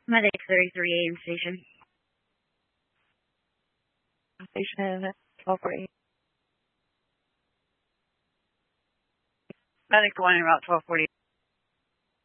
Medic 33 AM station. Station 1248. Medic 1 en route 1248.